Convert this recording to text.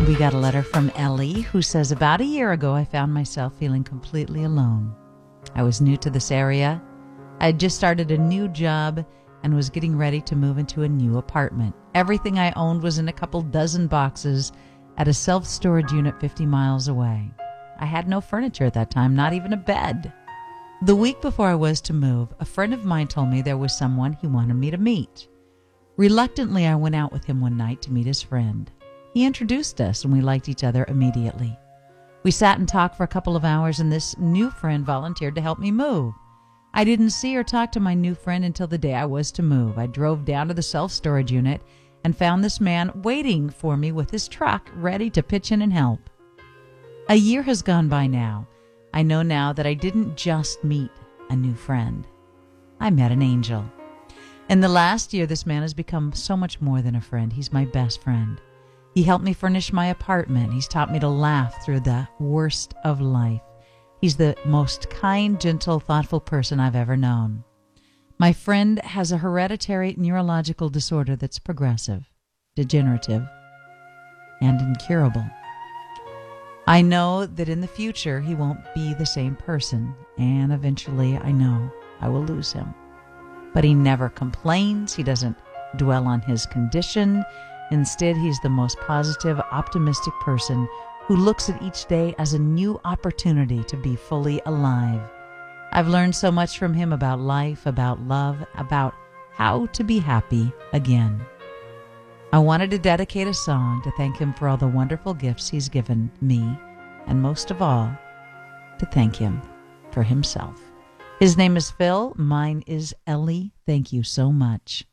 We got a letter from Ellie who says, about a year ago, I found myself feeling completely alone. I was new to this area. I had just started a new job and was getting ready to move into a new apartment. Everything I owned was in a couple dozen boxes at a self-storage unit 50 miles away. I had no furniture at that time, not even a bed. The week before I was to move, a friend of mine told me there was someone he wanted me to meet. Reluctantly, I went out with him one night to meet his friend. He introduced us, and we liked each other immediately. We sat and talked for a couple of hours, and this new friend volunteered to help me move. I didn't see or talk to my new friend until the day I was to move. I drove down to the self-storage unit and found this man waiting for me with his truck, ready to pitch in and help. A year has gone by now. I know now that I didn't just meet a new friend. I met an angel. In the last year, this man has become so much more than a friend. He's my best friend. He helped me furnish my apartment. He's taught me to laugh through the worst of life. He's the most kind, gentle, thoughtful person I've ever known. My friend has a hereditary neurological disorder that's progressive, degenerative, and incurable. I know that in the future he won't be the same person, and eventually I know I will lose him. But he never complains. He doesn't dwell on his condition. Instead, he's the most positive, optimistic person who looks at each day as a new opportunity to be fully alive. I've learned so much from him about life, about love, about how to be happy again. I wanted to dedicate a song to thank him for all the wonderful gifts he's given me, and most of all, to thank him for himself. His name is Phil. Mine is Ellie. Thank you so much.